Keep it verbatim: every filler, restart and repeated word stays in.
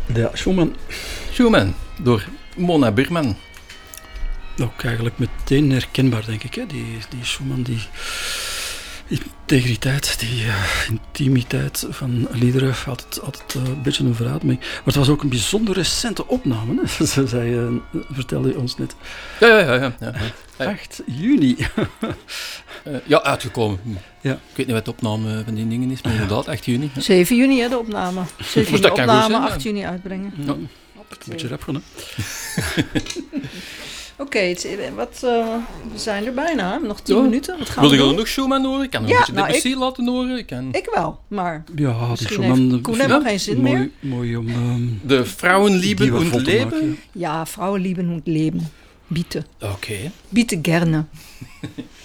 Ja, Schumann. Schumann, door Mona Burman. Ook eigenlijk meteen herkenbaar, denk ik. Hè? Die, die Schumann, die integriteit, die uh, intimiteit van liederen had het altijd uh, een beetje een verraad mee. Maar het was ook een bijzonder recente opname, hè? Ze zei, uh, vertelde je ons net. Ja, ja, ja. ja, ja. acht juni. uh, ja, uitgekomen. Ja. Ik weet niet wat de opname van die dingen is, maar inderdaad, acht juni. Ja. zeven juni, hè, de opname. zeven juni de opname, zijn, acht juni uitbrengen. Ja. Een beetje rap gewoon, hè. Oké, okay, wat uh, we zijn er bijna. Nog tien ja. minuten. Wat gaan Wil we je doen? nog Schumann horen? Ik kan nog ja, een beetje nou, Debussy ik, laten horen. Ik, kan... ik wel, maar ja, misschien die Schumann, heeft Koen helemaal geen zin mooi, meer. Mooi om... Um, de Frauenlieben und Leben? Maken, ja. ja, Frauenlieben und Leben. Bitte. Oké. Okay. Bitte gerne.